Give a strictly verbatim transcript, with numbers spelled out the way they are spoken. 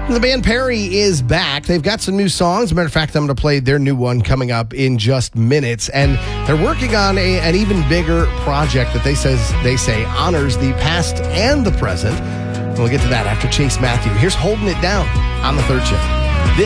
The band Perry is back. They've got some new songs. As a matter of fact, I'm going to play their new one coming up in just minutes. And they're working on a, an even bigger project that they says they say honors the past and the present. We'll get to that after Chase Matthew. Here's Holding It Down on the Third Shift.